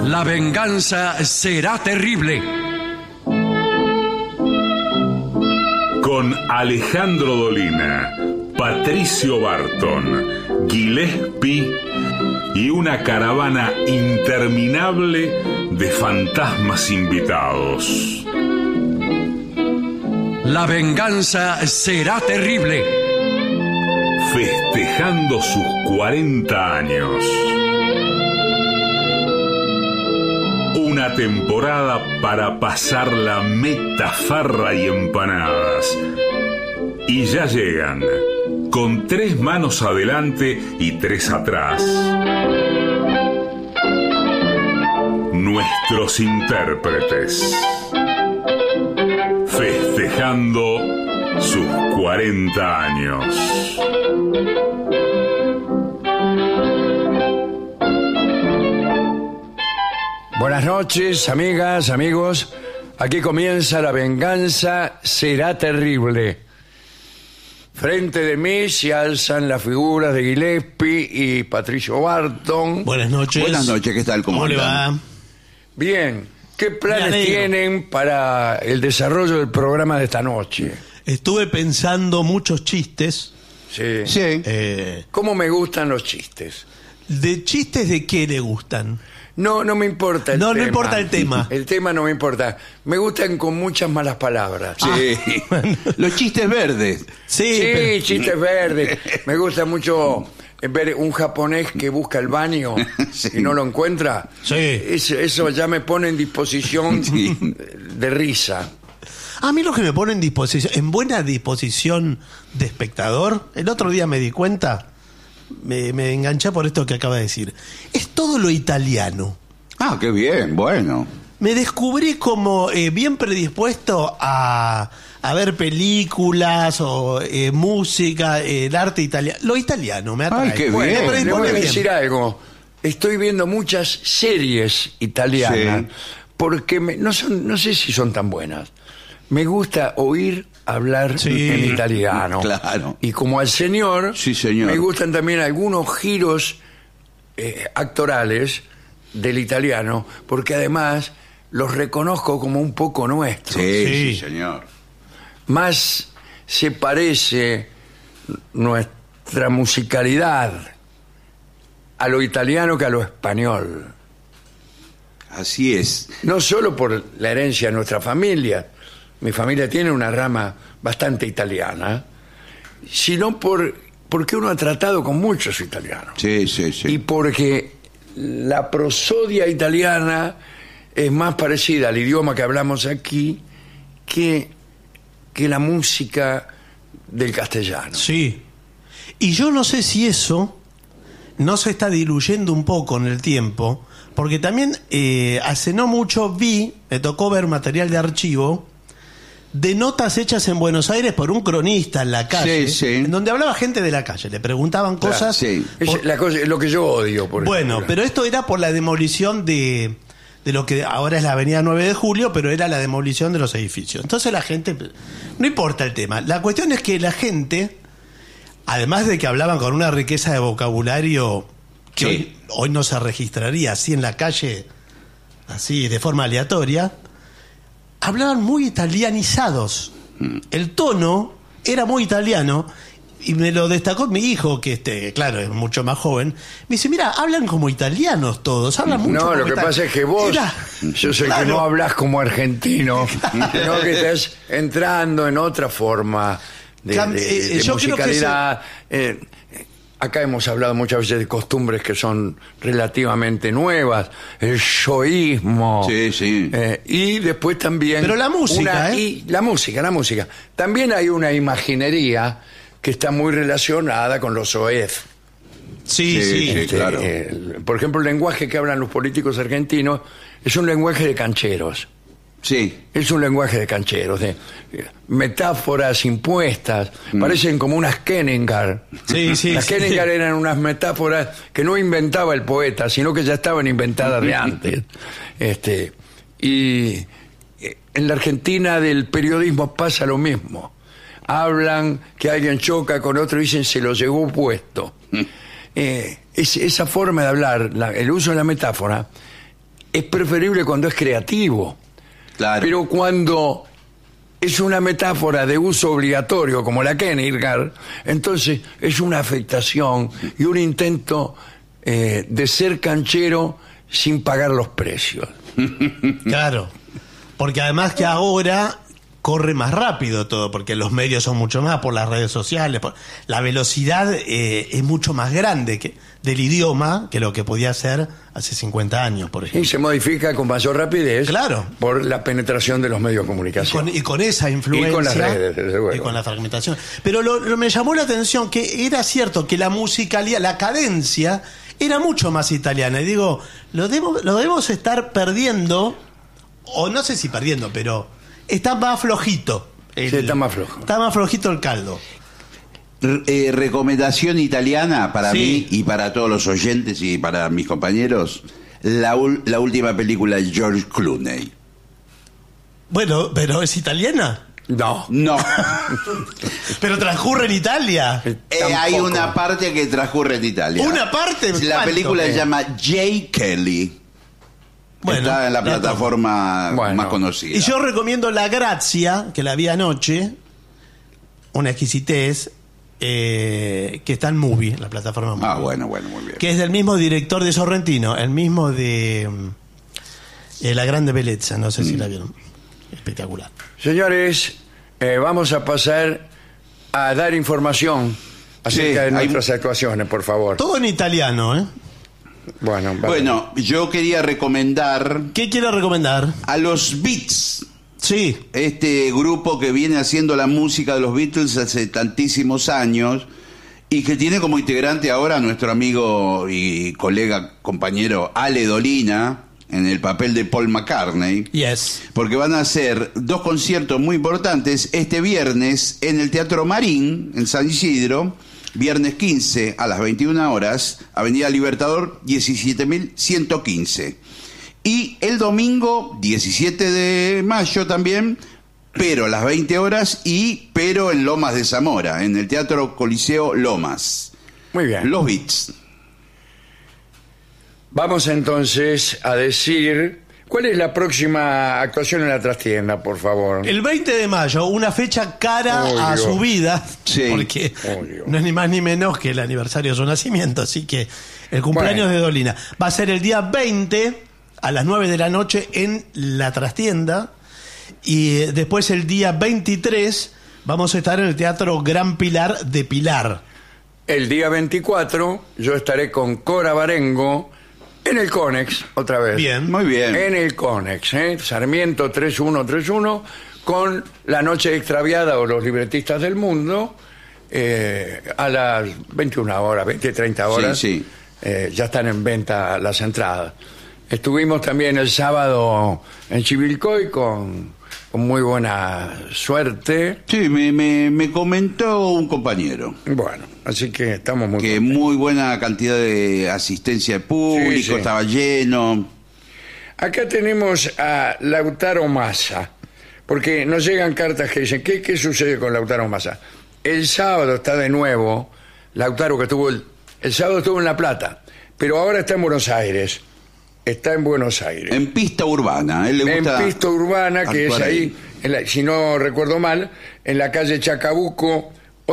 La venganza será terrible. Con Alejandro Dolina, Patricio Barton, Gillespie y una caravana interminable de fantasmas invitados. La venganza será terrible. Festejando sus 40 años. Una temporada para pasar la meta, farra y empanadas. Y ya llegan, con 3 manos adelante y 3 atrás. Nuestros intérpretes. Festejando sus 40 años. Buenas noches, amigas, amigos. Aquí comienza La venganza será terrible. Frente de mí se alzan las figuras de Gillespie y Patricio Barton. Buenas noches. Buenas noches, ¿qué tal? ¿Cómo le va? Bien, ¿qué planes tienen para el desarrollo del programa de esta noche? Estuve pensando muchos chistes. Sí. Sí. ¿Cómo me gustan los chistes? ¿De chistes de qué le gustan? No me importa el tema. No importa el tema. El tema no me importa. Me gustan con muchas malas palabras. Sí. Los chistes verdes. Sí, pero- chistes verdes. Me gusta mucho ver un japonés que busca el baño Sí. y no lo encuentra. Sí. Eso ya me pone en disposición Sí. de risa. A mí lo que me pone en buena disposición de espectador, el otro día me di cuenta, me enganché por esto que acaba de decir, es todo lo italiano. Ah, qué bien, bueno. Me descubrí como bien predispuesto a ver películas o música, el arte italiano. Lo italiano me atrae. Ay, qué Bueno, bien. Me le predispone voy a bien. decir algo. Estoy viendo muchas series italianas Sí. porque no sé si son tan buenas. Me gusta oír hablar Sí. en italiano. Claro. Y como al señor, Sí, señor. me gustan también algunos giros actorales del italiano, porque además los reconozco como un poco nuestros. Sí, Sí. sí, señor. Más se parece nuestra musicalidad a lo italiano que a lo español. Así es. No solo por la herencia de nuestra familia, mi familia tiene una rama bastante italiana, sino porque uno ha tratado con muchos italianos. Sí, sí, sí. Y porque la prosodia italiana es más parecida al idioma que hablamos aquí que la música del castellano. Sí. Y yo no sé si eso no se está diluyendo un poco en el tiempo, porque también hace no mucho me tocó ver material de archivo de notas hechas en Buenos Aires por un cronista en la calle, Sí, sí. en donde hablaba gente de la calle, le preguntaban cosas. sí. Es lo que yo odio, por Bueno, ejemplo. pero esto era por la demolición de lo que ahora es la avenida 9 de Julio, pero era la demolición de los edificios. Entonces la gente, no importa el tema, la cuestión es que la gente, además de que hablaban con una riqueza de vocabulario que Sí. hoy no se registraría así en la calle, así de forma aleatoria, hablaban muy italianizados. El tono era muy italiano. Y me lo destacó mi hijo, que claro, es mucho más joven. Me dice, mira, hablan como italianos todos, hablan mucho No, como lo que pasa es que vos, Era- yo sé claro. que no hablas como argentino, sino que estás entrando en otra forma de Yo creo que musicalidad. Acá hemos hablado muchas veces de costumbres que son relativamente nuevas, el shoísmo. Sí, sí. Y después también... Pero la música, y la música. También hay una imaginería que está muy relacionada con los soez. Sí, Sí, sí. sí. Claro. Por ejemplo, el lenguaje que hablan los políticos argentinos es un lenguaje de cancheros. Sí. Es un lenguaje de cancheros, de metáforas impuestas, parecen como unas Kenningar. Sí, sí, Las sí. Kenningar eran unas metáforas que no inventaba el poeta, sino que ya estaban inventadas de antes. Y en la Argentina del periodismo pasa lo mismo. Hablan que alguien choca con otro y dicen se lo llevó puesto. Esa forma de hablar, el uso de la metáfora, es preferible cuando es creativo. Claro. Pero cuando es una metáfora de uso obligatorio, como la Kierkegaard, entonces es una afectación y un intento de ser canchero sin pagar los precios. Claro. Porque además que ahora corre más rápido todo, porque los medios son mucho más, por las redes sociales, la velocidad es mucho más grande del idioma que lo que podía ser hace 50 años, por Y ejemplo. se modifica con mayor rapidez. Claro. Por la penetración de los medios de comunicación. Y con esa influencia. Y con las redes, desde luego. Y con la fragmentación. Pero me llamó la atención que era cierto que la musicalidad, la cadencia, era mucho más italiana. Y digo, lo debemos estar perdiendo, o no sé si perdiendo, pero está más flojito. Sí, está más flojo. Está más flojito el caldo. Recomendación italiana para Sí. mí y para todos los oyentes y para mis compañeros. La última película de George Clooney. Bueno, pero ¿es italiana? No. No. Pero transcurre en Italia. Hay Tampoco. una parte que transcurre en Italia. ¿Una parte? La ¿Cuánto? película se llama Jay Kelly. Bueno, Está en la la plataforma Bueno. más conocida. Y yo recomiendo La Grazia, que la vi anoche, una exquisitez, que está en Movie, la plataforma Movie. Bueno, muy bien. Que es del mismo director de Sorrentino, el mismo de La Grande Bellezza, no sé si la vieron. Espectacular. Señores, vamos a pasar a dar información acerca de hay- nuestras actuaciones, por favor. Todo en italiano, ¿eh? Bueno, vale. Bueno, yo quería recomendar ¿Qué quiero recomendar? a los Beats, Sí, este grupo que viene haciendo la música de los Beatles hace tantísimos años y que tiene como integrante ahora a nuestro amigo y colega, compañero Ale Dolina en el papel de Paul McCartney. yes. Porque van a hacer 2 conciertos muy importantes este viernes en el Teatro Marín, en San Isidro, viernes 15 a las 21 horas, Avenida Libertador 17.115. Y el domingo 17 de mayo también, pero a las 20 horas pero en Lomas de Zamora, en el Teatro Coliseo Lomas. Muy bien. Los Beats. Vamos entonces a decir cuál es la próxima actuación en la trastienda, por favor. El 20 de mayo, una fecha cara Oh, a Dios. su vida, Sí. porque Oh, Dios. no es ni más ni menos que el aniversario de su nacimiento, así que el cumpleaños Bueno. de Dolina va a ser el día 20 a las 9 de la noche en la trastienda, y después el día 23 vamos a estar en el Teatro Gran Pilar de Pilar. El día 24 yo estaré con Cora Barengo en el Conex, otra vez. Bien. Muy bien. En el Conex, Sarmiento 3131, con La Noche Extraviada o Los Libretistas del Mundo, a las 21 horas, 20-30 horas. Sí, sí. Ya están en venta las entradas. Estuvimos también el sábado en Chivilcoy con muy buena suerte. Sí, me comentó un compañero. Bueno, así que estamos muy Que contentos. muy buena cantidad de asistencia de público, Sí, sí. estaba lleno. Acá tenemos a Lautaro Massa, porque nos llegan cartas que dicen, ¿qué sucede con Lautaro Massa? El sábado está de nuevo, Lautaro que estuvo, el sábado estuvo en La Plata, pero ahora está en Buenos Aires. Está en Buenos Aires. En pista urbana. A él le En gusta pista urbana, que es actuar ahí, si no recuerdo mal, en la calle Chacabuco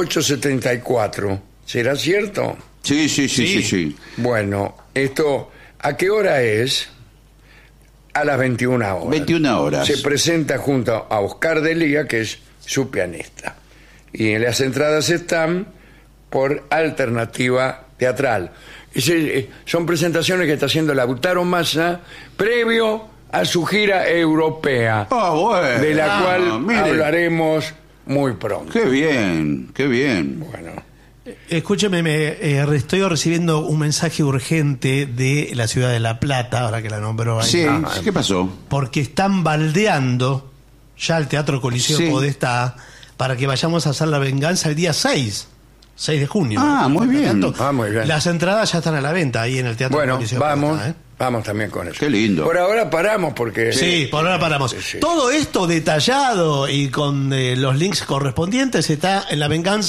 874. ¿Será cierto? Sí. Bueno, esto, ¿a qué hora es? A las 21 horas. 21 horas. Se presenta junto a Oscar Delía, que es su pianista. Y en las entradas están por Alternativa Teatral. Son presentaciones que está haciendo Lautaro Massa previo a su gira europea, Bueno. de la cual mire, hablaremos muy pronto. Qué bien, qué bien. Bueno, Escúcheme, estoy recibiendo un mensaje urgente de la ciudad de La Plata, ahora que la nombró ahí. Sí, ¿qué pasó? Porque están baldeando ya el Teatro Coliseo Sí. Podestá para que vayamos a hacer la venganza el día 6 de junio. Ah, muy bien. Muy bien. Las entradas ya están a la venta ahí en el Teatro bueno, Coliseo vamos, Podestá, vamos también con eso. Qué lindo. Por ahora paramos porque... Sí, por ahora paramos. Sí. Todo esto detallado y con los links correspondientes está en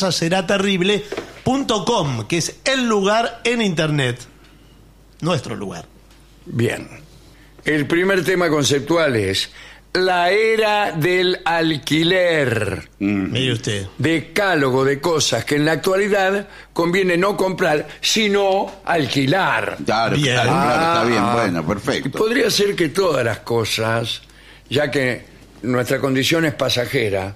lavenganzaseraterrible.com, que es el lugar en internet. Nuestro lugar. Bien. El primer tema conceptual es la era del alquiler. Mire usted. Decálogo de cosas que en la actualidad conviene no comprar, sino alquilar. Claro, Bien. claro, está bien, bueno, perfecto. Podría ser que todas las cosas, ya que nuestra condición es pasajera,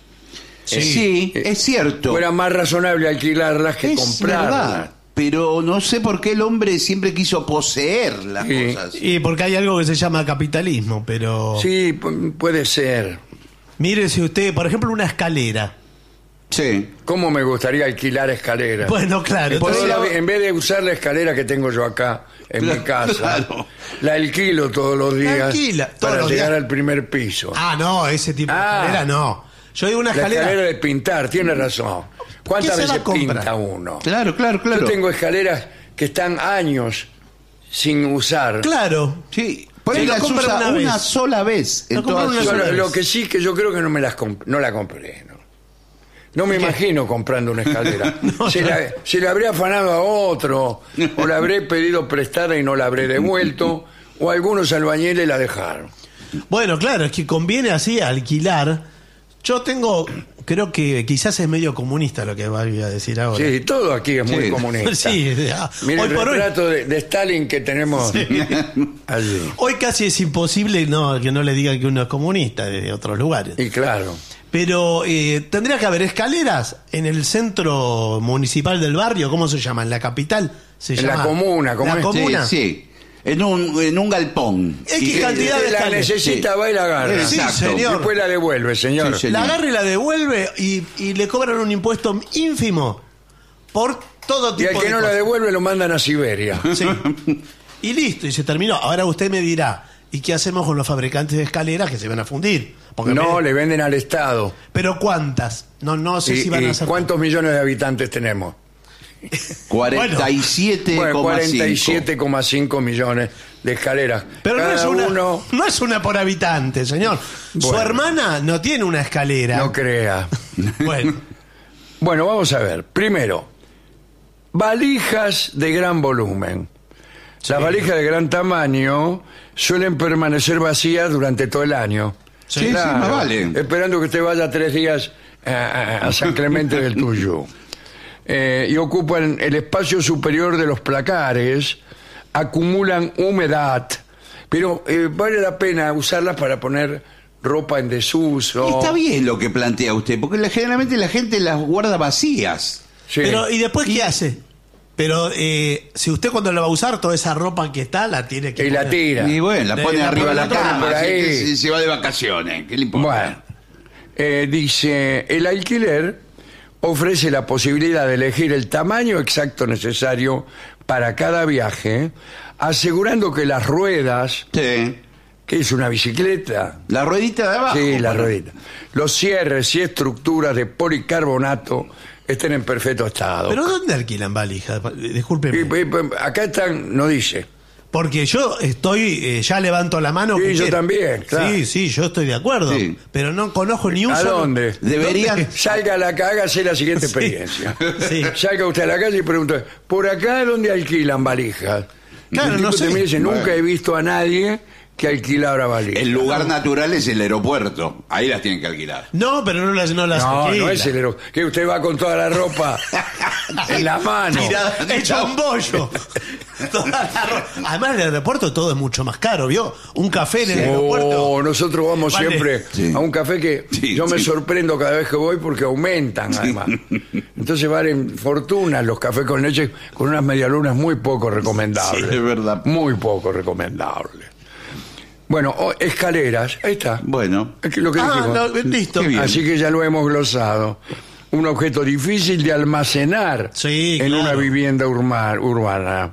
Sí, es cierto. fuera más razonable alquilarlas que Es comprarlas. verdad. Pero no sé por qué el hombre siempre quiso poseer las Sí. cosas. Y porque hay algo que se llama capitalismo, pero... Sí, puede ser. Mire si usted, por ejemplo, una escalera. Sí. ¿Cómo me gustaría alquilar escaleras? Bueno, claro. Toda entonces- en vez de usar la escalera que tengo yo acá en mi casa, Claro. la alquilo todos los días alquila todos para los llegar días. al primer piso. Ah, no, ese tipo de escalera no. Yo digo una La escalera... escalera de pintar, tiene razón. ¿Cuántas ¿Qué se va veces a comprar? pinta uno? Claro. Yo tengo escaleras que están años sin usar. Claro. Sí. Por Sí, ahí lo las compran usa una una vez. sola vez. Lo En toda compran una su- sola vez. Lo que sí que yo creo que no la compré. No me imagino comprando una escalera. Se la habré afanado a otro, o la habré pedido prestada y no la habré devuelto, o algunos albañiles la dejaron. Bueno, claro, es que conviene así alquilar. Yo tengo, creo que quizás es medio comunista lo que voy a decir ahora. Sí, todo aquí es muy Sí. comunista. Sí, Mira hoy el por hoy, retrato de Stalin que tenemos allí. hoy casi es imposible que no le digan que uno es comunista de otros lugares. Y claro, Pero tendría que haber escaleras en el centro municipal del barrio, ¿cómo se llama? En la capital. Se En la llama, comuna, ¿cómo la es? comuna. Sí, sí. En un galpón. X Y- cantidad de la escaleras. necesita, va y la agarra. Sí, Exacto. señor. Después la devuelve, señor. Sí, La agarra y la devuelve y le cobran un impuesto ínfimo por todo Y tipo al que de no la cosas. devuelve lo mandan a Siberia. Sí. Y listo, y se terminó. Ahora usted me dirá, ¿y qué hacemos con los fabricantes de escaleras que se van a fundir? Porque No, le venden al Estado. ¿Pero cuántas? No sé ¿Y, si van y a ser... cuántos millones de habitantes tenemos? 47,5. Bueno, 47,5 millones de escaleras. Pero Cada uno, no es una por habitante, señor. Su Bueno. hermana no tiene una escalera. no crea. Bueno, Bueno, vamos a ver. Primero, valijas de gran volumen. Las valijas de gran tamaño suelen permanecer vacías durante todo el año. Sí, más vale. Esperando que usted vaya 3 días a San Clemente del Tuyú. Y ocupan el espacio superior de los placares, acumulan humedad, pero vale la pena usarlas para poner ropa en desuso. Está bien lo que plantea usted, porque generalmente la gente las guarda vacías. Sí. pero ¿y después qué hace? Pero si usted cuando la va a usar, toda esa ropa que está, la tiene que Y la poner. tira. Y bueno, la pone La arriba de la pone cama, por así ahí. que se va de vacaciones. ¿Qué le importa? Bueno, dice, el alquiler ofrece la posibilidad de elegir el tamaño exacto necesario para cada viaje, asegurando que las ruedas, Sí. que es una bicicleta, La ruedita de abajo. sí, la bueno. ruedita, los cierres y estructuras de policarbonato estén en perfecto estado. ¿Pero dónde alquilan valijas? Discúlpeme. Acá están, no dice. Porque yo estoy, ya levanto la mano. Sí, que yo quiero. también, claro. Sí, yo estoy de acuerdo. Sí. Pero no conozco ni un ¿A solo- dónde? Deberían. Salga a la caga, hace la siguiente Sí. experiencia. Sí. Salga usted a la calle y pregunta, ¿por acá dónde alquilan valijas? Claro, Y el no tipo sé. te mira y dice, nunca Bueno. he visto a nadie que alquilara valijas. El lugar natural es el aeropuerto. Ahí las tienen que alquilar. No, pero no las No, alquila. no es el héroe. Que usted va con toda la ropa en la mano. Tirada, hecho un bollo. Toda la Además, en el aeropuerto todo es mucho más caro, ¿vio? Un café en el aeropuerto. Oh, nosotros vamos Vale. siempre Sí. a un café que Sí, yo me sí. sorprendo cada vez que voy porque aumentan además. Entonces valen fortunas los cafés con leche con unas medialunas muy poco recomendables. Sí, es verdad. Muy poco recomendables. Bueno, escaleras, ahí está. Bueno. Es que lo que dijimos. Listo. Qué bien. Así que ya lo hemos glosado. Un objeto difícil de almacenar Sí, en claro. una vivienda urbana.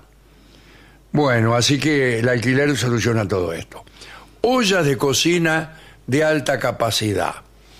Bueno, así que el alquiler soluciona todo esto. Ollas de cocina de alta capacidad.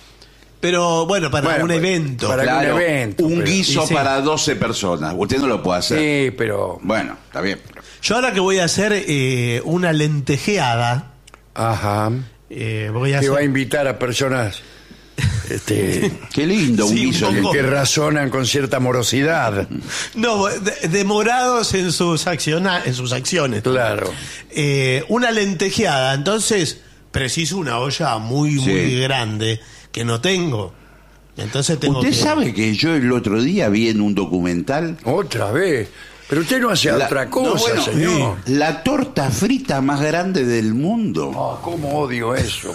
Pero bueno, para Bueno, un evento. para- Claro, un evento, un pero- guiso y sí. para 12 personas. Usted no lo puede hacer. Sí, pero... Bueno, está bien. Yo ahora que voy a hacer una lentejeada, Ajá. voy a Que hacer... va a invitar a personas Qué lindo un Sí, un guiso. poco. que razonan con cierta morosidad. No, demorados en sus acciones. Claro. Una lentejeada, entonces preciso una olla muy grande que no tengo. Entonces tengo ¿Usted que... sabe que yo el otro día vi en un documental Otra vez. Pero usted no hace otra cosa, no, bueno, señor. la torta frita más grande del mundo? Oh, cómo odio eso.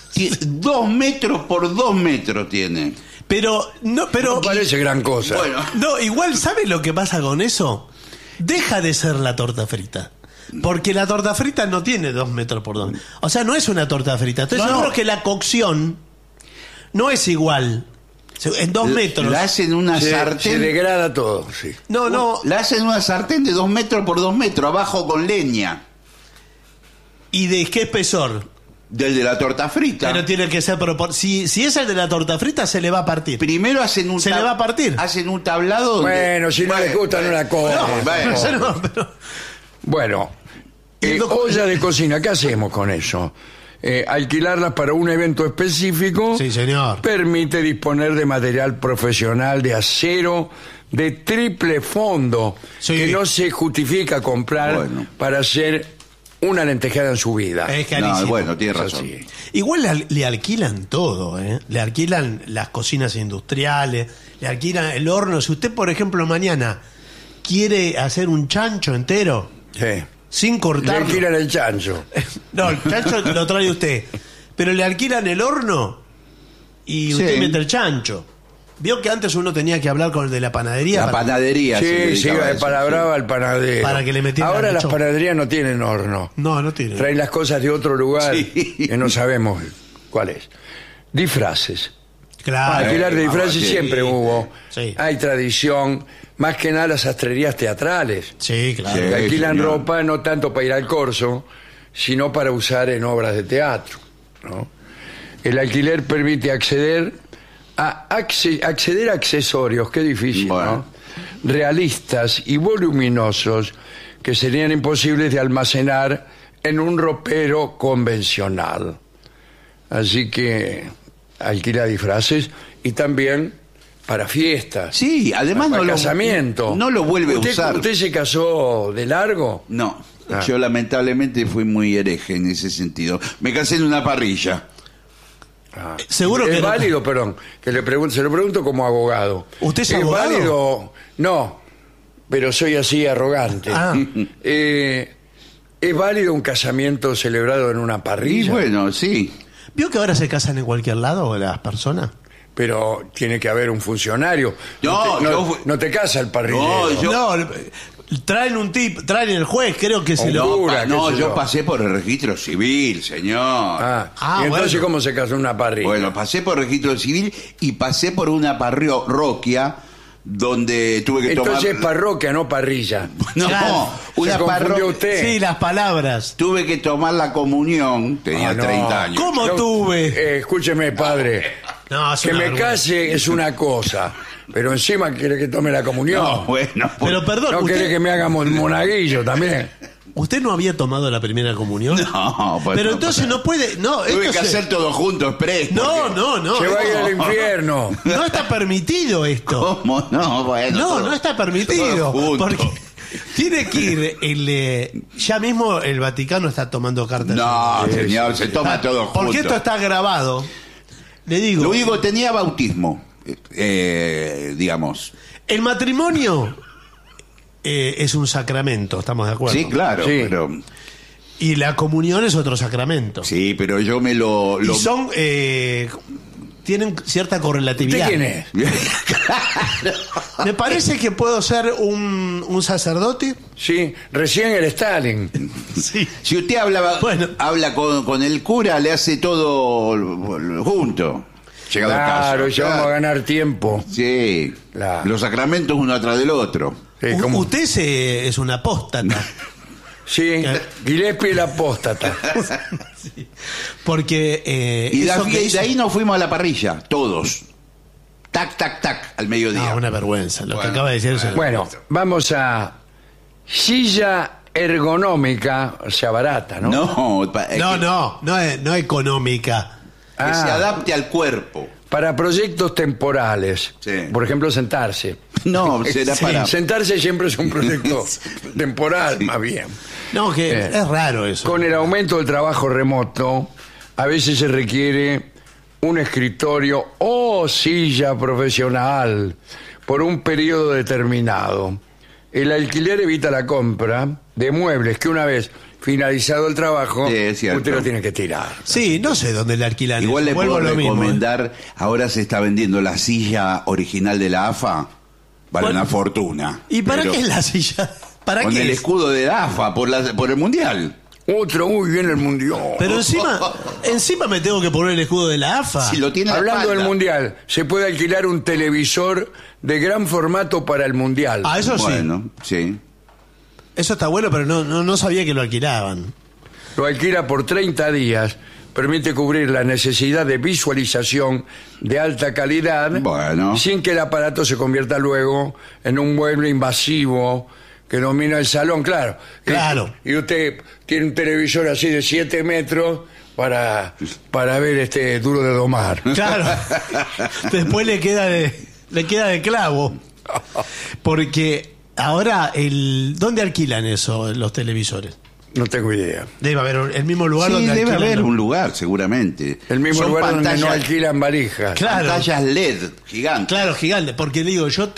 2 metros por 2 metros tiene. Pero No parece gran cosa. Bueno, no, igual, ¿sabe lo que pasa con eso? Deja de ser la torta frita. Porque la torta frita no tiene 2 metros por 2. O sea, no es una torta frita. Entonces No, yo no. creo que la cocción no es igual. En 2 metros. la hacen en una se sartén. degrada todo, sí. No. La hacen en una sartén de 2 metros por 2 metros, abajo con leña. ¿Y de qué espesor? Del de la torta frita. Pero tiene que ser si es el de la torta frita, se le va a partir. Primero hacen un Se le va a partir. Hacen un tablado donde... Bueno, si no les gusta, no la comen. bueno. No, pero- Bueno, olla de cocina, ¿qué hacemos con eso? Alquilarlas para un evento específico. Sí, señor. Permite disponer de material profesional de acero de triple fondo Sí. que no se justifica comprar Bueno. para hacer una lentejeada en su vida. Es carísimo. No, bueno, tiene Es razón. así. Igual le alquilan todo, ¿eh? Le alquilan las cocinas industriales, le alquilan el horno. Si usted, por ejemplo, mañana quiere hacer un chancho entero, Sí. sin Le cortarlo... alquilan el chancho. No, el chancho lo trae usted. Pero le alquilan el horno y usted Sí. mete el chancho. Vio que antes uno tenía que hablar con el de la panadería. La panadería. se Sí, dedicaba a de eso, palabraba al panadero. Para que le metieran Ahora la las lechosa. panaderías no tienen horno. No tiene. Traen las cosas de otro lugar Sí. que no sabemos cuál es. Disfraces. Claro. Alquilar de disfraces sí. siempre hubo. Sí. Hay tradición. Más que nada las sastrerías teatrales. Sí, claro. Sí. Que alquilan señor. ropa no tanto para ir al corso, sino para usar en obras de teatro, ¿no? El alquiler permite acceder a accesorios, qué difícil, Bueno. ¿no? Realistas y voluminosos que serían imposibles de almacenar en un ropero convencional. Así que alquila disfraces y también para fiestas. Sí, además para no lo, casamiento. no lo vuelve a usar. ¿Usted se casó de largo? No, Ah. yo lamentablemente fui muy hereje en ese sentido. Me casé en una parrilla. Seguro que es no. válido, perdón, que se lo pregunto como abogado. ¿Usted es abogado? Válido? No, pero soy así arrogante. Ah. ¿Es válido un casamiento celebrado en una Y parrilla? bueno, sí. ¿Vio que ahora se casan en cualquier lado las personas? Pero tiene que haber un funcionario. No, yo no te casa el parrillero. No, yo- No, traen el juez, creo que se Un lo... cura, No, qué sé yo yo. pasé por el registro civil, señor. ¿Y entonces bueno. cómo se casó en una parrilla? Bueno, pasé por el registro civil y pasé por una parroquia donde tuve que entonces es tomar... parroquia, no parrilla. No, Claro. una Se confundió parroquia. usted. Sí, las palabras. Tuve que tomar la comunión, tenía Ah, no. 30 años. ¿Cómo Yo- tuve? Escúcheme, padre. No, es Que una me vergüenza. case es una cosa, pero encima quiere que tome la comunión. No, bueno, Pero perdón, ¿No quiere usted, que me haga monaguillo también? ¿usted no había tomado la primera comunión? no, pues Pero no, entonces no puede... No, tuve esto que se- hacer todo junto, express. No, porque- Se va a ir esto- al infierno. no está permitido esto. ¿Cómo no? Bueno, No, todo- no está permitido. todo junto. Porque tiene que ir ya mismo el Vaticano está tomando cartas. No, señor, se toma todo junto. Porque esto está grabado. Le digo, Lo único, tenía bautismo, digamos. el matrimonio es un sacramento, estamos de acuerdo. Sí, claro, Sí. pero... Y la comunión es otro sacramento. Sí, pero yo me lo... Y son... tienen cierta ¿Usted correlatividad. quién es? Me parece que puedo ser un sacerdote. Sí, recién el Stalin. Sí. Si usted Bueno. habla con el cura, le hace todo junto. Llegado el caso. Claro, ya vamos a ganar tiempo. Sí, Claro. los sacramentos uno atrás del otro. Sí, como- Usted es un apóstata. Sí, Gillespie el apóstata. Porque Y eso que de hizo- ahí nos fuimos a la parrilla, todos. Tac, tac, tac, al mediodía. No, una vergüenza. Lo que Bueno, acaba de decir es una Bueno, vergüenza. vamos a silla ergonómica, o sea, barata, ¿no? No, No, no económica. que se adapte al cuerpo. para proyectos temporales. Sí. Por ejemplo, sentarse. No, será para... Sentarse siempre es un proyecto temporal, más bien. No, que es raro eso. Con el aumento del trabajo remoto, a veces se requiere un escritorio o silla profesional por un periodo determinado. El alquiler evita la compra de muebles que una vez finalizado el trabajo, Sí, es cierto. usted lo tiene que tirar. Sí, no sé dónde le alquilan. Igual eso. le Vuelvo puedo a lo mismo, ¿eh? recomendar, ahora se está vendiendo la silla original de la AFA, vale Bueno. una fortuna. ¿Y para Pero qué es la silla? ¿Para con qué el es? escudo de la AFA por el Mundial. Otro, muy bien el mundial. Pero encima me tengo que poner el escudo de la AFA. Si lo tiene en la Hablando del espalda. mundial, se puede alquilar un televisor de gran formato para el mundial. Ah, eso sí. Bueno, sí. Eso está bueno, pero no sabía que lo alquilaban. Lo alquila por 30 días. Permite cubrir la necesidad de visualización de alta calidad Bueno. sin que el aparato se convierta luego en un mueble invasivo que domina el salón, claro. Claro. Y usted tiene un televisor así de 7 metros para ver este Duro de Domar. Claro. Después le queda de clavo. Porque ahora, ¿dónde alquilan eso, los televisores? No tengo idea. Debe haber el mismo lugar Sí, donde debe alquilan. haber un lugar, seguramente. El mismo Son lugar donde no pantallas- alquilan valijas. Claro. Pantallas LED gigantes. Claro, gigante. Porque digo, yo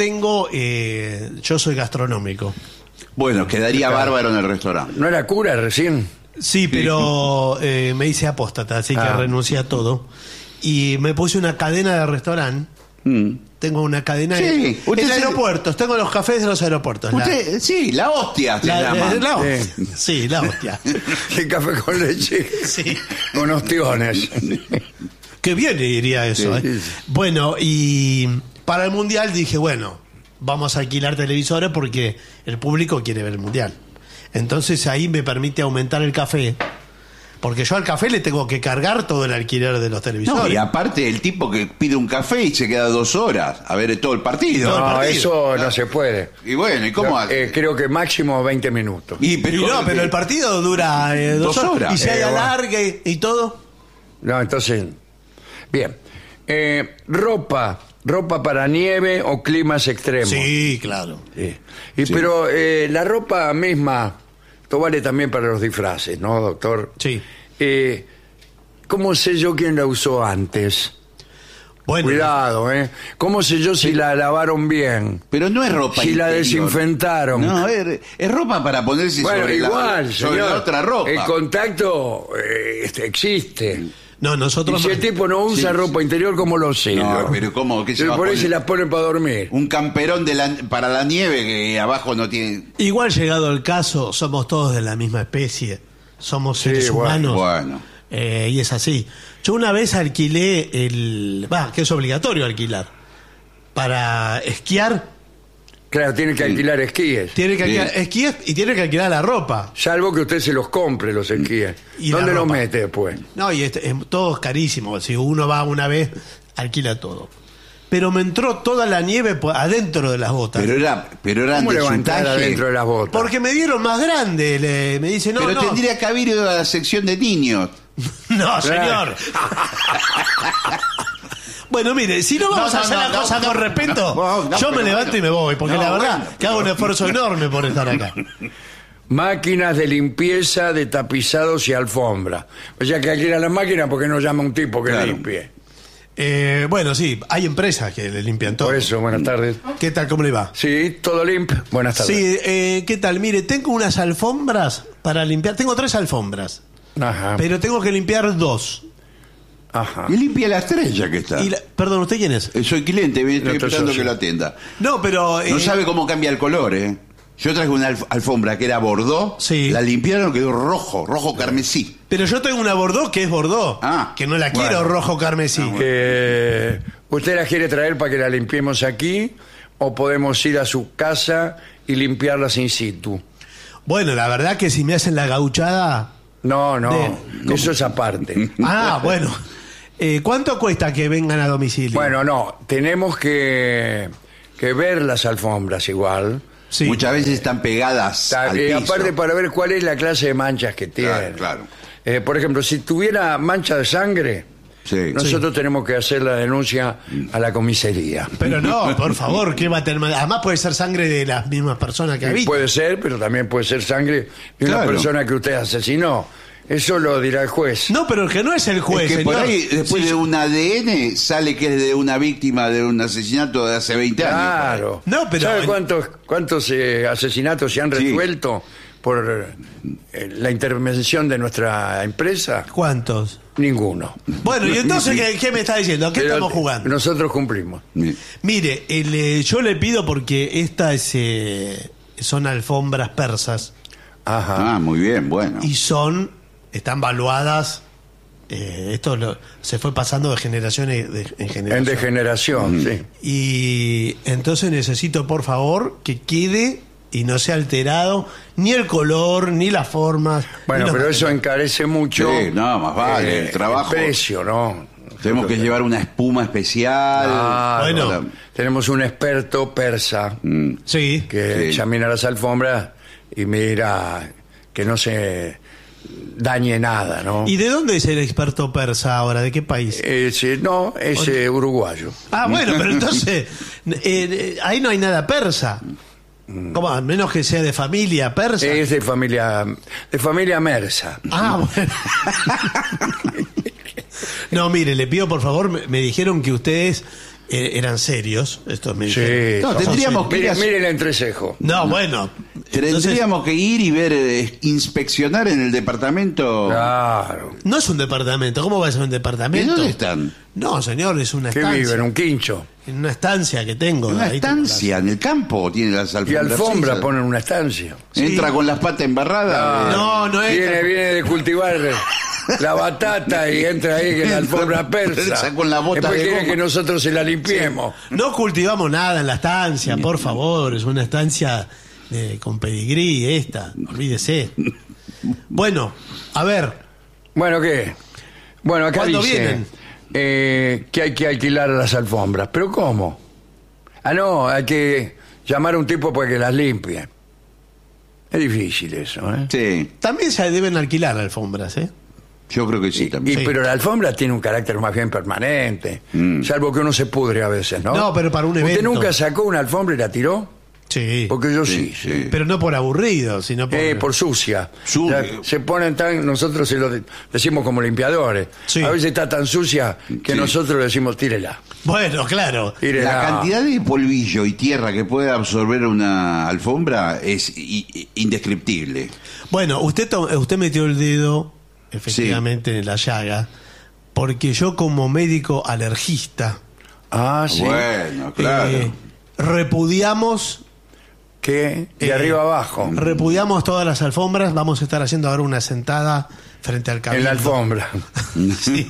soy gastronómico. Bueno, quedaría bárbaro en el restaurante. ¿No era cura recién? Sí, pero me hice apóstata, así que Ah. renuncié a todo. Y me puse una cadena de restaurante. Mm. Tengo una cadena Sí, usted en se- aeropuertos. Tengo los cafés de los aeropuertos. Usted, sí, la hostia se llama. Sí, la hostia. El café con leche. Sí. Con ostiones. Qué bien le diría eso. Sí, ¿eh? Bueno, y para el Mundial dije, bueno, vamos a alquilar televisores porque el público quiere ver el Mundial. Entonces ahí me permite aumentar el café. Porque yo al café le tengo que cargar todo el alquiler de los No, televisores. y aparte el tipo que pide un café y se queda 2 horas a ver todo el partido. Todo el No, partido. eso no se puede. Y bueno, ¿y cómo hace? Creo que máximo 20 minutos. Y, pero, Y no, pero el partido dura 2 2 horas. Y si hay bueno. alargue y todo. No, entonces. Bien. Ropa para nieve o climas extremos. Sí, claro. Sí. Pero la ropa misma, esto vale también para los disfraces, ¿no, doctor? Sí. ¿Cómo sé yo quién la usó antes? Bueno, Cuidado, ¿eh? ¿Cómo sé yo si la lavaron bien? Pero no es ropa Si la interior. desinfectaron. No, es ropa para ponerse Bueno, sobre, igual, la, sobre señor. la otra ropa. El contacto existe. no, Y nosotros. si el tipo no usa Sí, ropa interior, ¿cómo lo sé? No, pero ¿cómo? ¿Qué se va a por ahí poner? se la ponen para dormir. Un camperón para la nieve que abajo no tiene... Igual llegado el caso, somos todos de la misma especie. Somos seres bueno, humanos. Bueno. Y es así. Yo una vez alquilé que es obligatorio alquilar. Para esquiar, Claro, tiene que alquilar esquíes. tiene que alquilar Sí. esquíes y tiene que alquilar la ropa. Salvo que usted se los compre, los esquíes. Y la ¿Dónde los ropa. mete después? No, y todo es carísimo. Si uno va una vez, alquila todo. Pero me entró toda la nieve adentro de las botas. Pero eran ¿Cómo de su levantar talle. adentro de las botas? Porque me dieron más grande. Me dice, no, Pero no. tendría que haber ido a la sección de niños. No, señor. Bueno, mire, si no vamos No, a hacer no, la no, cosa no, con respeto, no, yo me pero levanto bueno. y me voy, porque No, la verdad bueno, que hago un esfuerzo enorme por estar acá. Máquinas de limpieza de tapizados y alfombra. O sea que alquila la máquina porque no llama un tipo que Claro. limpie. Bueno, sí, hay empresas que le limpian todo. Por eso, buenas tardes. ¿Qué tal? ¿Cómo le va? Sí, todo limpio. Buenas tardes. Sí, ¿qué tal? Mire, tengo unas alfombras para limpiar. Tengo 3 alfombras, Ajá. pero tengo que limpiar 2. Ajá. Y limpia la estrella que está. Perdón, ¿usted quién es? Soy cliente, estoy No, esperando socio. que lo atienda. No, pero... No sabe cómo cambia el color, ¿eh? Yo traje una alfombra que era bordó, Sí. la limpiaron, quedó rojo carmesí. Pero yo tengo una Bordeaux que es Bordeaux. Ah, que no la quiero bueno. rojo carmesí. ¿Usted la quiere traer para que la limpiemos aquí o podemos ir a su casa y limpiarlas in situ? Bueno, la verdad que si me hacen la gauchada... No, ¿Cómo? eso es aparte. Ah, bueno. ¿Cuánto cuesta que vengan a domicilio? Bueno, no, tenemos que ver las alfombras igual. sí. Muchas veces están pegadas al piso. Aparte para ver cuál es la clase de manchas que tienen. Claro. Por ejemplo, si tuviera mancha de sangre, Sí. nosotros tenemos que hacer la denuncia a la comisaría. Pero no, por favor, ¿qué va a tener? Además puede ser sangre de las mismas personas que habitan. Puede ser, pero también puede ser sangre de una Claro. persona que usted asesinó. Eso lo dirá el juez. No, pero que no es el juez, Es que por señor. ahí, después Sí, de un ADN, sale que es de una víctima de un asesinato de hace 20 años. Claro. No, pero- ¿Sabe cuántos asesinatos se han Sí. resuelto por la intervención de nuestra empresa? ¿Cuántos? Ninguno. Bueno, y entonces, ¿qué me está diciendo? ¿A qué Pero estamos jugando? Nosotros cumplimos. Mire, yo le pido porque estas son alfombras persas Ajá. Ah, muy bien, bueno. y están valuadas. Se fue pasando de generaciones en En generación. degeneración, sí. Y entonces necesito, por favor, que quede y no sea alterado ni el color, ni las formas. Bueno, ni los pero eso materiales. encarece mucho. Sí, no, más vale, el trabajo. El precio, ¿no? Tenemos que llevar una espuma especial. Claro. Bueno. Tenemos un experto persa Sí. que Sí. examina las alfombras y mira que no se dañe nada, ¿no? ¿Y de dónde es el experto persa ahora? ¿De qué país? No, es uruguayo. Ah, bueno, pero entonces ahí no hay nada persa. ¿Cómo? A menos que sea de familia persa. Es de familia Mersa. Ah, bueno. No, mire, le pido por favor, me dijeron que ustedes eran serios. Esto me dijeron. No, tendríamos que ir a- Mire el entrecejo. No, bueno. Entonces, Tendríamos que ir y ver, inspeccionar en el departamento. Claro. no es un departamento. ¿Cómo va a ser un ¿Y departamento? dónde están? No, señor, es una ¿Qué estancia. vive? ¿En un quincho? En una estancia que tengo. En una ahí tengo estancia, en el campo tiene las Y alfombras. alfombra Sí, ponen una estancia. Entra con las patas embarradas. No, no es- Viene de cultivar la batata y entra ahí en la alfombra persa. Persa con la bota Después de quiere goma. que nosotros se la limpiemos. No cultivamos nada en la estancia, por favor. Es una estancia con pedigrí esta. Olvídese. Bueno, a ver. Bueno, ¿qué? Bueno, acá ¿Cuándo dice vienen? que hay que alquilar las alfombras. ¿Pero cómo? Ah, no, hay que llamar a un tipo para que las limpie. Es difícil eso, ¿eh? Sí, También se deben alquilar alfombras, ¿eh? yo creo que sí también. Sí. Pero la alfombra tiene un carácter más bien permanente, salvo que uno se pudre a veces, ¿no? No, pero para un ¿Usted evento. nunca sacó una alfombra y la tiró? Sí. Porque yo Sí, sí. sí. Pero no por aburrido, sino Por sucia. Su- O sea, se ponen tan, nosotros se lo decimos como limpiadores. Sí. A veces está tan sucia que Sí. nosotros le decimos tírela. Bueno, claro. Tírela. La cantidad de polvillo y tierra que puede absorber una alfombra es indescriptible. Bueno, usted metió el dedo efectivamente en la llaga, porque yo como médico alergista Ah, sí. Bueno, claro. repudiamos ¿Qué? De arriba abajo. repudiamos todas las alfombras. Vamos a estar haciendo ahora una sentada frente al En cabildo. la alfombra. Sí.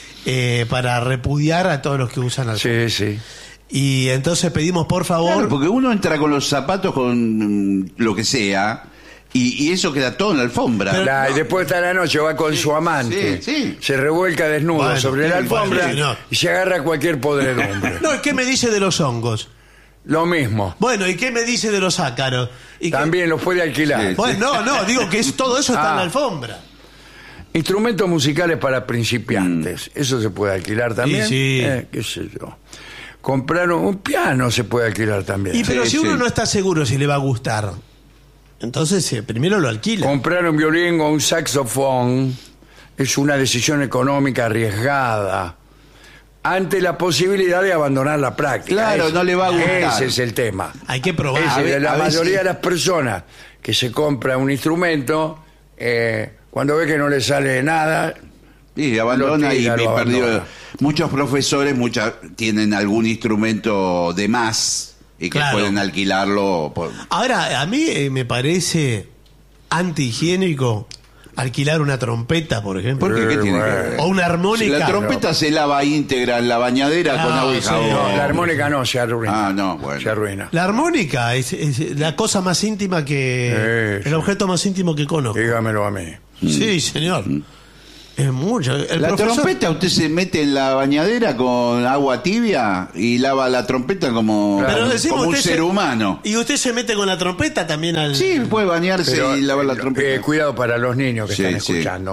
Para repudiar a todos los que usan alfombra. Sí, sí. Y entonces pedimos por favor. Claro, porque uno entra con los zapatos con lo que sea y eso queda todo en la alfombra. Pero- Y después está la noche, va con su amante. sí, sí. Se revuelca desnudo Bueno, sobre la sí, alfombra bueno, no. y se agarra cualquier podredumbre. No, ¿qué me dice de los hongos? Lo mismo. Bueno, ¿y qué me dice de los ácaros? ¿Y qué- También los puede alquilar. Sí. Bueno, no, digo que todo eso está en la Ah. alfombra. Instrumentos musicales para principiantes. Eso se puede alquilar también. Sí, sí. Qué sé yo. Comprar un piano se puede alquilar también. Y pero Sí, si uno sí. no está seguro si le va a gustar, entonces primero lo alquila. Comprar un violín o un saxofón es una decisión económica arriesgada ante la posibilidad de abandonar la práctica. Claro, no le va a gustar. Ese es el tema. Hay que probar. La a mayoría veces- de las personas que se compra un instrumento, cuando ve que no le sale nada, Y abandona Lo tira, y lo perdió. abandona. Muchos profesores tienen algún instrumento de más y que Claro. pueden alquilarlo. Ahora, a mí me parece antihigiénico alquilar una trompeta, por ejemplo. ¿Por qué? ¿Qué tiene que bueno. ver? O una armónica. La trompeta se lava íntegra en la bañadera con Ah, agua y sí. jabón. no, la armónica no, se arruina. Ah, no, bueno. Se arruina. La armónica es la cosa más íntima que... Sí, el sí. objeto más íntimo que conozco. Dígamelo a mí. Sí, señor. Es mucho. El La profesor- trompeta usted se mete en la bañadera con agua tibia y lava la trompeta como, Pero decimos, como un usted ser se- humano. Y usted se mete con la trompeta también al... Sí, puede bañarse Pero, y lavar la trompeta. cuidado para los niños que Sí, están sí. escuchando.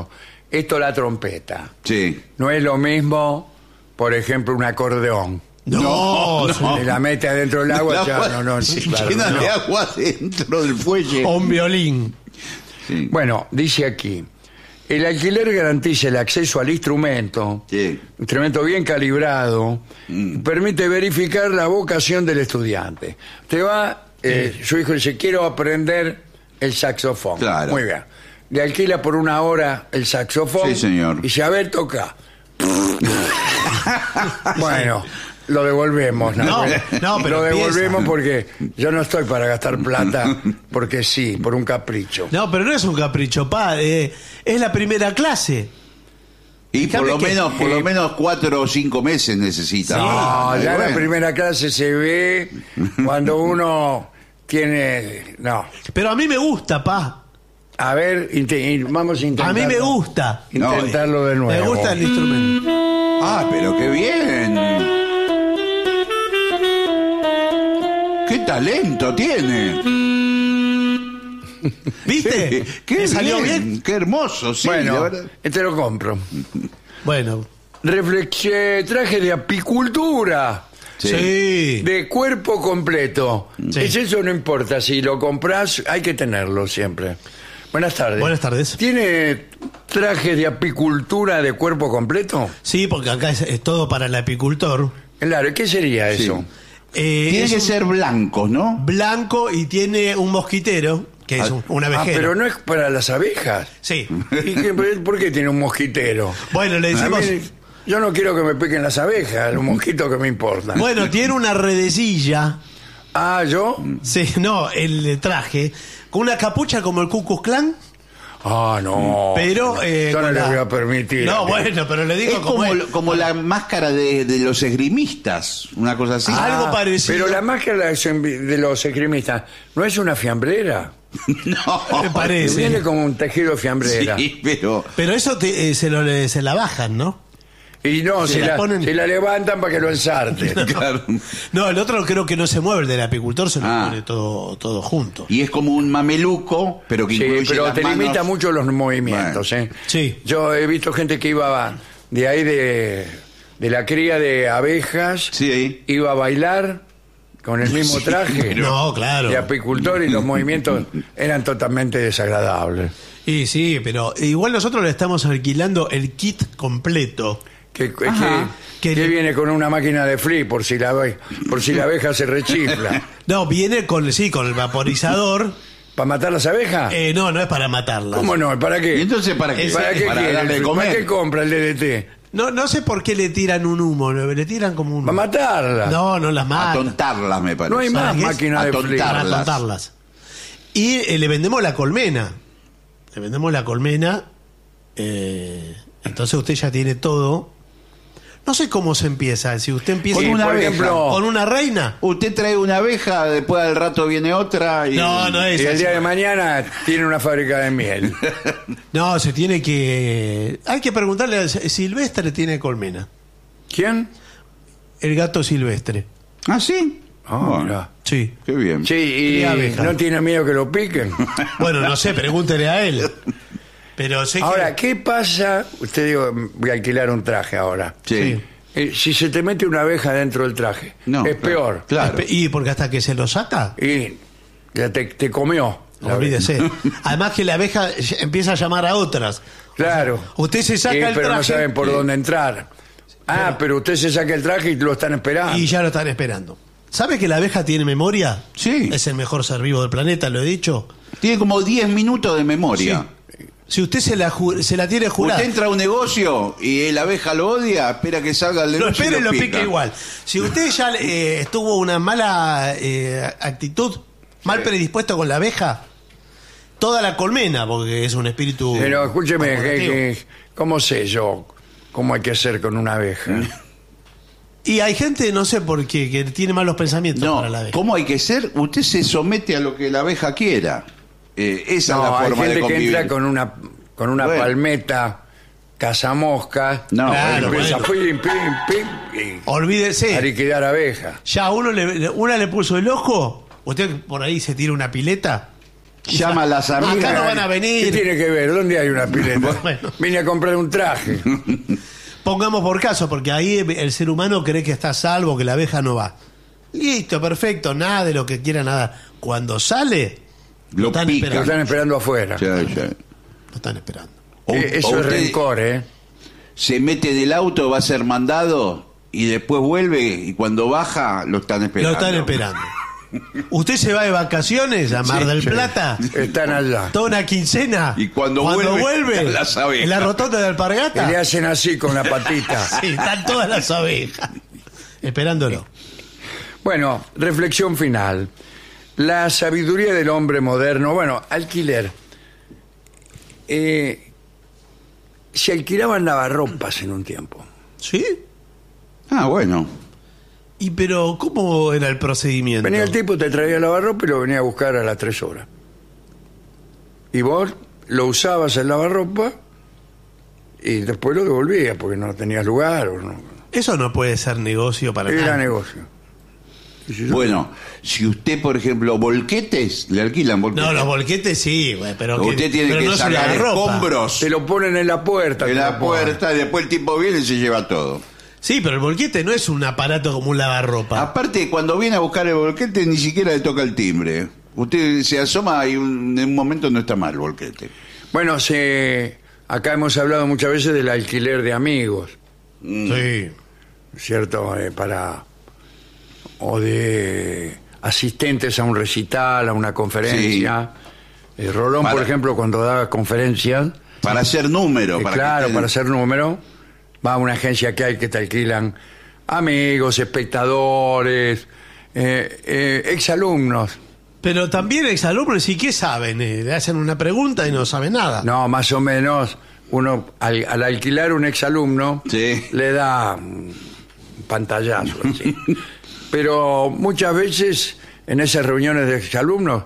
esto la trompeta. Sí. No es lo mismo, por ejemplo, un acordeón. No, Se la mete adentro del agua, El ya, agua no, sí, claro, llena no. de agua dentro del fuelle. o un violín. Sí. Bueno, dice aquí, el alquiler garantiza el acceso al instrumento, Sí. instrumento bien calibrado, y permite verificar la vocación del estudiante. Usted va, su hijo dice, quiero aprender el saxofón. Claro. Muy bien. Le alquila por 1 hora el saxofón. Sí, señor. Y dice, a ver, toca. Bueno, lo devolvemos. No, pero lo devolvemos empieza. porque yo no estoy para gastar plata porque sí, por un capricho. No, pero no es un capricho, pa. Es la primera clase. Y por Fíjate lo menos 4 o 5 meses necesita. Sí. No, ya bueno. la primera clase se ve cuando uno tiene... No. Pero a mí me gusta, pa. A ver, vamos a A intentarlo. mí me gusta. Intentarlo de nuevo. Me gusta el instrumento. Ah, pero qué bien. ¡Qué talento tiene! ¿Viste? ¡Qué ¿Me salió bien? ¡Qué hermoso! Sí, de Bueno, verdad. este lo compro. Bueno. Traje de apicultura. Sí. De cuerpo completo. Sí. Eso no importa. Si lo compras, hay que tenerlo siempre. Buenas tardes. Buenas tardes. ¿Tiene traje de apicultura de cuerpo completo? Sí, porque acá es todo para el apicultor. Claro, ¿qué sería Sí. eso? Tiene Es que un ser blancos, ¿no? blanco y tiene un mosquitero, que es un Ah, abejero. pero no es para las abejas. Sí. ¿Y por qué tiene un mosquitero? Bueno, le A decimos... mí, yo no quiero que me piquen las abejas, los mosquitos que me importan. Bueno, tiene una redecilla. Ah, ¿yo? Sí, no, el traje. Con una capucha como el Ku Klux Klan. Ah, no. Pero, yo no con le la- voy a permitir. No, bueno, pero le digo Es como, es. como la máscara de los esgrimistas, una cosa así. Algo parecido. Pero la máscara de los esgrimistas, ¿no es una fiambrera? No. Me parece. Viene como un tejido fiambrera. Sí, pero... Pero eso se la bajan, ¿no? Y no, Se se la la, ponen- se la levantan para que lo ensarte. Claro. No, el otro creo que no se mueve, el del apicultor se lo Ah. pone todo junto. Y es como un mameluco, pero que Sí, incluye pero las te manos. limita mucho los movimientos. Bueno. ¿eh? Sí. Yo he visto gente que iba de ahí de la cría de abejas, Sí, ahí. iba a bailar con el mismo traje No, claro. de apicultor y los movimientos eran totalmente desagradables. Y sí, pero igual nosotros le estamos alquilando el kit completo. Que Que le- viene con una máquina de flip por si la abeja se rechifla. No, viene con el vaporizador. ¿Para matar las abejas? No, no es para matarlas. ¿Cómo no? ¿Para qué? ¿Y entonces para qué? ¿Para qué Para quiere? darle de comer. ¿Para qué compra el DDT? No sé por qué le tiran un humo, le tiran como un... ¿Para matarla? No las matan. Atontarlas, me parece. No hay más ¿Sabes qué es? máquina de flip. Para Atontarlas. atontarlas. Y le vendemos la colmena. Le vendemos la colmena. Entonces usted ya tiene todo. No sé cómo se empieza. Si usted empieza Con una por abeja. ejemplo, con una reina. Usted trae una abeja, después al rato viene otra y... No es y el así. día de mañana tiene una fábrica de miel. No, se tiene que... Hay que preguntarle. Silvestre tiene colmena. ¿Quién? El gato silvestre. ¿Ah, sí? Ah, Bueno, mirá. Sí. qué bien. Sí, y Cría abeja. no tiene miedo que lo piquen. Bueno, no sé, pregúntele a él. Pero sé Ahora, que... ¿qué pasa? Usted digo, voy a alquilar un traje ahora. Sí. Si se te mete una abeja dentro del traje, No, es peor. Claro. Y porque hasta que se lo saca... Y ya te comió. la Olvídese. Además que la abeja empieza a llamar a otras. Claro. Usted se saca el pero no traje saben por dónde entrar. Pero usted se saca el traje y lo están esperando. y ya lo están esperando. ¿Sabe que la abeja tiene memoria? Sí. Es el mejor ser vivo del planeta, lo he dicho. Tiene como 10 minutos de memoria. Si usted se la tiene jurada, Usted entra a un negocio y la abeja lo odia, espera que salga el lo negocio espera y lo pica. pica igual. Si usted ya estuvo una mala actitud, mal predispuesto con la abeja, toda la colmena, porque es un espíritu... Pero escúcheme, corporativo. ¿cómo sé yo cómo hay que hacer con una abeja? Y hay gente, no sé por qué, que tiene malos pensamientos No, para la abeja. ¿cómo hay que ser? Usted se somete a lo que la abeja quiera. Esa es No, la hay forma de gente que convivir. entra con una Bueno. palmeta cazamosca. No, Claro, y empieza bueno. pim, pim, y Olvídese. a liquidar abejas. Ya una le puso el ojo, usted por ahí se tira una pileta. llama a las amigas. Acá no van a venir. ¿Qué tiene que ver? ¿Dónde hay una pileta? Bueno. Vine a comprar un traje. Pongamos por caso, porque ahí el ser humano cree que está a salvo, que la abeja no va. Listo, perfecto, nada de lo que quiera, nada. Cuando sale, Lo están pica. Lo esperando. están esperando afuera. Sí, sí. Lo están esperando. Eso es usted rencor, ¿eh? se mete del auto, va a ser mandado y después vuelve y cuando baja lo están esperando. Lo están esperando. Usted se va de vacaciones a Mar del Sí. Plata, Están allá. toda una quincena. Y cuando vuelve, están las abejas. en la rotonda de Y Alpargata, le hacen así con la patita. sí, están todas las abejas esperándolo. Bueno, reflexión final. La sabiduría del hombre moderno. Bueno, alquiler. Se alquilaban lavarropas en un tiempo. ¿Sí? Ah, bueno. Y pero, ¿cómo era el procedimiento? Venía el tipo, te traía lavarropa y lo venía a buscar a las 3 horas. Y vos lo usabas el lavarropa y después lo devolvías porque no tenías lugar o no. Eso no puede ser negocio para Era nada. negocio. Y si yo- Bueno, si usted, por ejemplo, volquetes, le alquilan volquetes. No, los volquetes sí, güey, pero Usted tiene pero que no es un sacar lavarropa. escombros Te lo ponen en la puerta. en te la lo ponen. puerta y después el tipo viene y se lleva todo. Sí, pero el volquete no es un aparato como un lavarropa. Aparte, cuando viene a buscar el volquete, ni siquiera le toca el timbre. Usted se asoma y en un momento no está mal el volquete. Bueno, acá hemos hablado muchas veces del alquiler de amigos, Sí. ¿cierto? O de asistentes a un recital, a una conferencia. Rolón, por ejemplo, cuando daba conferencias, Para hacer número. claro, para hacer número, va a una agencia que hay que te alquilan amigos, espectadores, exalumnos. Pero también exalumnos, ¿y qué saben? Le hacen una pregunta y no saben nada. No, más o menos, uno al alquilar un exalumno Sí. le da un pantallazo. Así. Pero muchas veces en esas reuniones de exalumnos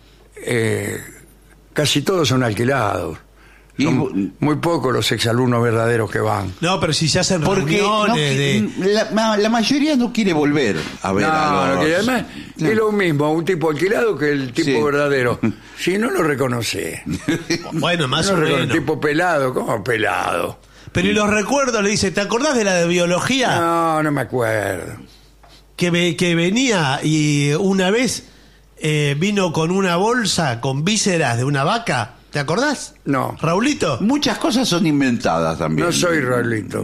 casi todos son alquilados. Y- Son muy pocos los exalumnos verdaderos que van. No, pero si se hacen Porque no, reuniones de... la mayoría no quiere volver a ver a los... No, que además Claro. es lo mismo un tipo alquilado que el tipo Sí. verdadero. Si no lo reconoce. Bueno, más No o lo reconoce. menos. Tipo pelado, ¿cómo pelado? Pero y los recuerdos, le dice, ¿te acordás de la de biología? No me acuerdo. Que venía y una vez vino con una bolsa con vísceras de una vaca. ¿Te acordás? No. Raulito. Muchas cosas son inventadas también. No soy Raulito.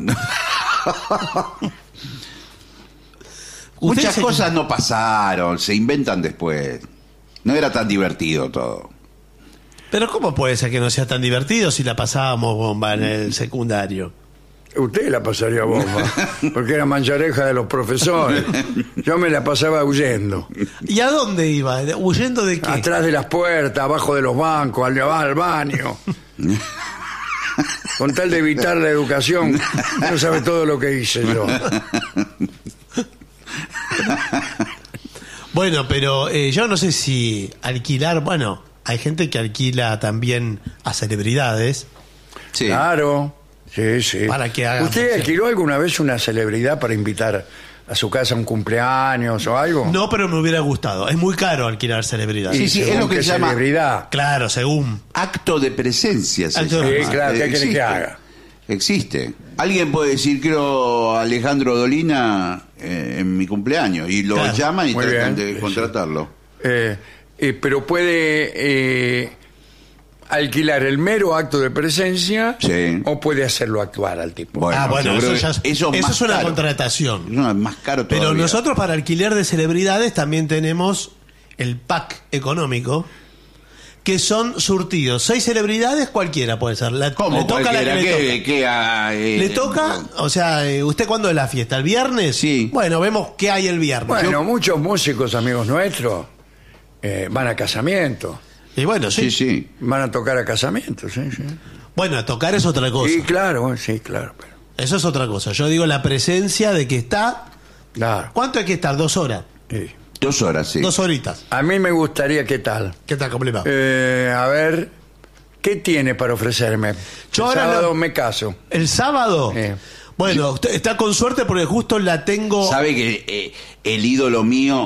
Muchas se- cosas no pasaron, se inventan después. No era tan divertido todo. Pero ¿cómo puede ser que no sea tan divertido si la pasábamos bomba en el secundario? Usted la pasaría bomba, porque era manchareja de los profesores. Yo me la pasaba huyendo. ¿Y a dónde iba? ¿Huyendo de qué? Atrás de las puertas, abajo de los bancos, al baño. Con tal de evitar la educación, no sabe todo lo que hice yo. Bueno, pero yo no sé si alquilar... Bueno, hay gente que alquila también a celebridades. Sí. Claro, sí, sí. Para que hagan ¿Usted función. alquiló alguna vez una celebridad para invitar a su casa a un cumpleaños o algo? No, pero me hubiera gustado. Es muy caro alquilar celebridades. Sí, sí, es Según lo que qué se llama- celebridad. Claro, según. Acto de presencia se Acto de- llama. Sí, claro, ¿qué quiere Existe. que haga? Existe. Alguien puede decir, quiero a Alejandro Dolina en mi cumpleaños, y lo Claro. llaman y Muy tratan bien, de sí. contratarlo. Pero puede alquilar el mero acto de presencia Sí. o puede hacerlo actuar al tipo. Bueno, Bueno, yo creo eso, ya, que eso es más es una caro. contratación. No, es más caro todavía. Pero nosotros para alquiler de celebridades también tenemos el pack económico, que son surtidos. 6 celebridades, cualquiera puede ser. ¿Cómo? Le toca la que Cualquiera, le toca. Le toca, o sea, ¿usted cuándo es la fiesta? ¿El viernes? Sí. Bueno, vemos qué hay el viernes. Bueno, muchos músicos amigos nuestros van a casamientos, Y bueno, sí. Sí, sí. van a tocar a casamientos, sí, sí. Bueno, tocar es otra cosa. Sí, claro, sí, claro. Pero, Eso es otra cosa. Yo digo la presencia de que está... claro. ¿Cuánto hay que estar? 2 horas. Sí. 2 horas, sí. 2 horitas. A mí me gustaría, ¿qué tal? ¿Qué tal? ¿Cómo le va? A ver, ¿qué tiene para ofrecerme? Yo El ahora sábado lo- me caso. ¿El sábado? Sí. Bueno, usted está con suerte porque justo la tengo... ¿Sabe que el ídolo mío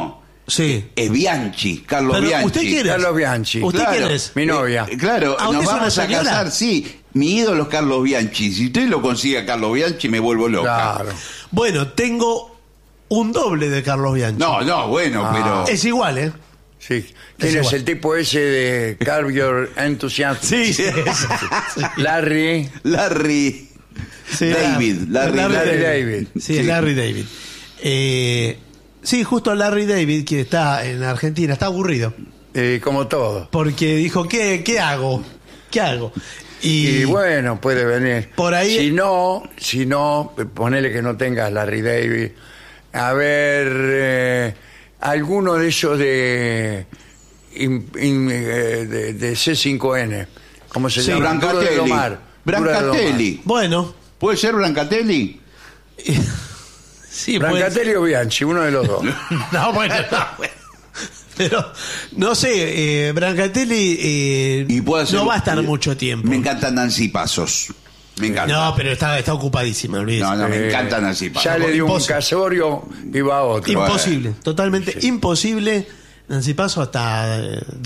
Sí. Es Bianchi, Carlos Pero Bianchi. ¿usted quién es? Carlos Bianchi. ¿Usted Claro. quién es? Mi novia. Claro, ¿Ah, usted nos es una vamos a señora? casar, sí. Mi ídolo es Carlos Bianchi. Si usted lo consigue a Carlos Bianchi, me vuelvo loca. Claro. Bueno, tengo un doble de Carlos Bianchi. No, bueno, pero... Es igual, ¿eh? Sí. ¿Quién es igual. el tipo ese de Curb Your Enthusiasm? Sí, sí. Larry. Larry David. Larry David. Sí, es Larry David. Sí, justo Larry David, que está en Argentina, está aburrido. Como todo. Porque dijo, ¿qué hago? ¿Qué hago? Y bueno, puede venir. Por ahí- Si no, ponele que no tengas Larry David. A ver, alguno de esos de C5N. ¿Cómo se Sí, llama? Duro de Brancatelli. domar. Duro de Brancatelli. Bueno, ¿Puede ser Brancatelli? sí, domar. Brancatelli o Bianchi, uno de los dos. No, bueno, pero no sé, Brancatelli Y puede ser- no va a estar mucho tiempo. Me encanta Nancy Pasos. Me encanta. No, pero está ocupadísima, olvídese. No, me encanta Nancy Pasos. Ya le dio un Imposible. casorio y va a otro. Imposible, totalmente imposible. Nancy Paso hasta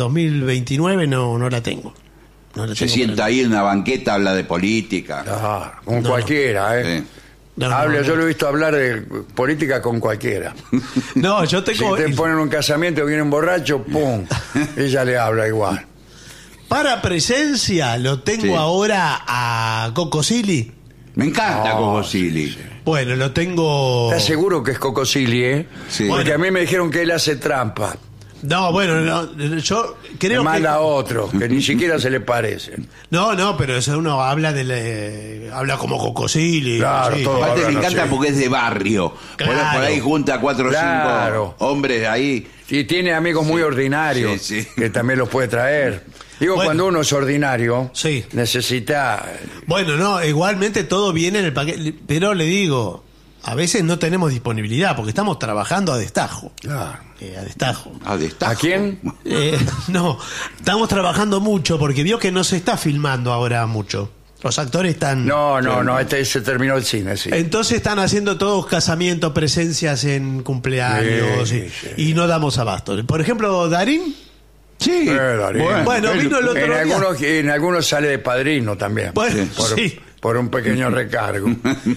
2029 no la tengo. No la Se tengo sienta para ahí en una banqueta, habla de política. Ah, con No, cualquiera, Sí. No, Habla, no. yo lo he visto hablar de política con cualquiera. No, yo Si tengo. te ponen un casamiento, viene un borracho, ¡pum! Ella le habla igual. Para presencia lo tengo Sí. ahora a Coco Silly. Me encanta Ah, Coco Silly. Bueno, lo tengo. ¿Estás seguro que es Cocosili, Sí. Porque a mí me dijeron que él hace trampa. No, bueno, yo Le creo que. manda a otro, que ni siquiera se le parece. No, pero eso uno habla habla como Coco Silly. Claro, sí. todo. Aparte me Ahora no encanta sé. porque es de barrio. Claro. Por ahí junta 4 o 5 Claro. hombres ahí. Y tiene amigos muy ordinarios, Sí, sí. que también los puede traer. Digo, Bueno. cuando uno es ordinario, Sí. necesita... Bueno, no, igualmente todo viene en el paquete. Pero le digo, a veces no tenemos disponibilidad porque estamos trabajando a destajo. Claro. A destajo. Ah, destajo. ¿A quién? No, estamos trabajando mucho porque vio que no se está filmando ahora mucho. Los actores están. No, se terminó el cine, sí. Entonces están haciendo todos casamientos, presencias en cumpleaños Sí, y no damos abasto. Por ejemplo, Darín. Sí. Darín. Bueno, vino el otro día. En algunos sale de padrino también. Bueno, por, sí. por un pequeño recargo.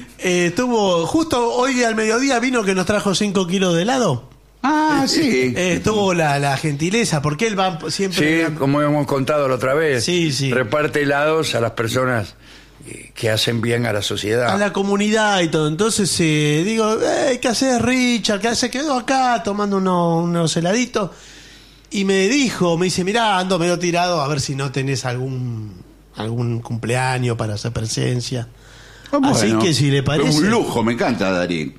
Estuvo justo hoy al mediodía vino que nos trajo 5 kilos de helado. Ah, sí. Tuvo la gentileza, porque él va siempre. Sí, como hemos contado la otra vez. Sí, sí. Reparte helados a las personas que hacen bien a la sociedad. A la comunidad y todo. Entonces digo, ¿qué haces, Richard? ¿Qué haces? Quedó acá tomando unos heladitos. Y me dice, mirá, ando medio tirado, a ver si no tenés algún cumpleaños para hacer presencia. Así Bueno, que si le parece, un lujo, me encanta Darín.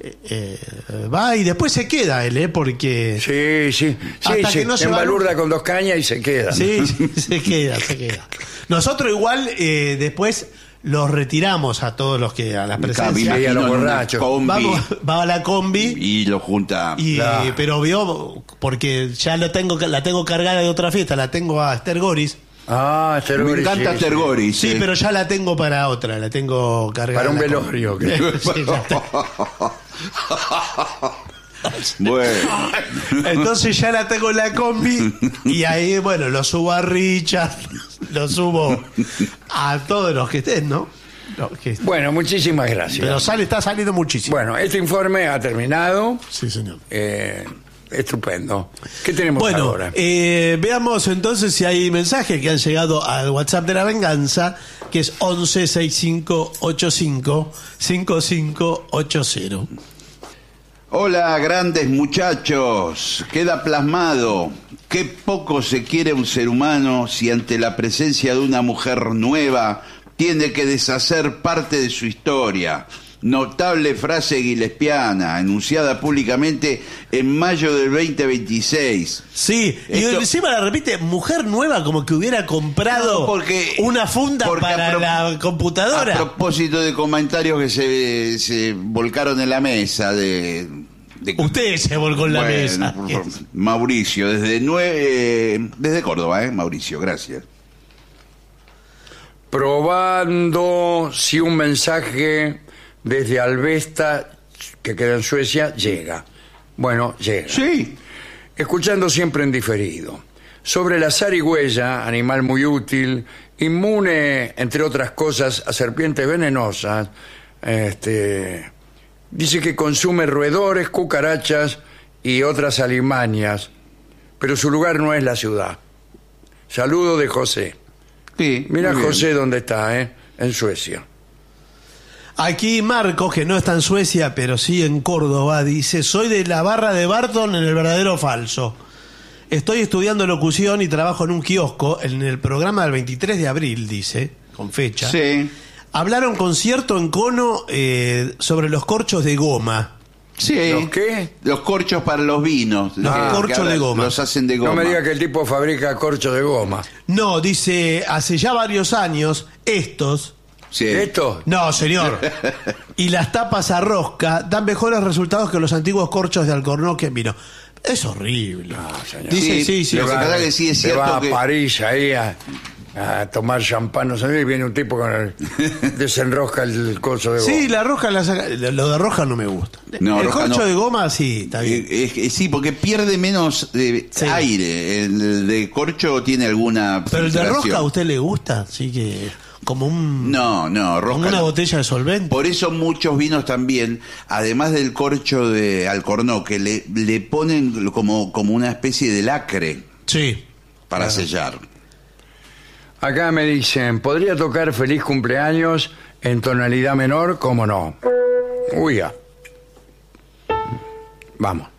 va y después se queda él, porque... Sí. Hasta que no se va embalurda con 2 cañas y se queda. Sí, se queda. Nosotros igual después los retiramos a todos los que a las Me presencias. y a los imagino en una borrachos. combi Va a la combi. y lo junta. Claro. Pero vio, porque ya la tengo cargada de otra fiesta, la tengo a Esther Goris. Ah, Esther Me Goris, encanta sí, Esther sí. Goris. Sí, pero ya la tengo para otra, la tengo cargada. Para un en la velorio, combi. creo. Sí, ya está. Bueno. Entonces ya la tengo en la combi y ahí, bueno, lo subo a Richard, lo subo a todos los que estén, ¿no? Bueno, muchísimas gracias. Pero está saliendo muchísimo. Bueno, este informe ha terminado. Sí, señor. Estupendo. ¿Qué tenemos Bueno, ahora? veamos entonces si hay mensajes que han llegado al WhatsApp de la venganza, que es 1165855580. Hola, grandes muchachos. Queda plasmado qué poco se quiere un ser humano si ante la presencia de una mujer nueva tiene que deshacer parte de su historia. Notable frase guilespiana, enunciada públicamente en mayo del 2026. Sí, y Esto- encima la repite, mujer nueva, como que hubiera comprado No, porque- una funda porque para la A computadora. propósito de comentarios que se volcaron en la mesa de Usted se volcó en la Bueno, mesa. por favor. Mauricio, desde Córdoba, Mauricio, gracias. Probando si un mensaje desde Alvesta, que queda en Suecia, llega. Bueno, llega. Sí. escuchando siempre en diferido. Sobre la zarigüeya, animal muy útil, inmune, entre otras cosas, a serpientes venenosas, dice que consume roedores, cucarachas y otras alimañas, pero su lugar no es la ciudad. Saludo de José. Sí, Mira muy bien. José dónde está, en Suecia. Aquí Marcos, que no está en Suecia, pero sí en Córdoba, dice: soy de la barra de Barton en El Verdadero Falso. Estoy estudiando locución y trabajo en un kiosco en el programa del 23 de abril, dice, con fecha. Sí. Hablaron concierto en Cono sobre los corchos de goma. Sí. ¿Los qué? Los corchos para los vinos. Los corchos ahora de goma. Los hacen de goma. No me diga que el tipo fabrica corchos de goma. No, dice, hace ya varios años, estos... Sí. ¿Esto? No, señor. Y las tapas a rosca dan mejores resultados que los antiguos corchos de Alcornoque en vino. Es horrible. señor. Dice, Sí, sí. lo que pasa es que sí es Se cierto va que- a París ahí a tomar champán, no sé, y viene un tipo con el desenrosca el coso de goma. Sí, la rosca la saca. Lo de roja no me gusta. No, el roja corcho no. de goma sí, está bien. Sí, porque pierde menos Sí. aire. El de corcho tiene alguna Pero el de filtración. rosca a usted le gusta, así que como un No, rosca como una no. botella de solvente. Por eso muchos vinos también, además del corcho de Alcornoque, le ponen como una especie de lacre Sí. para sellar. Acá me dicen, ¿podría tocar Feliz Cumpleaños en tonalidad menor? ¿Cómo no? Uy, ya. Vamos.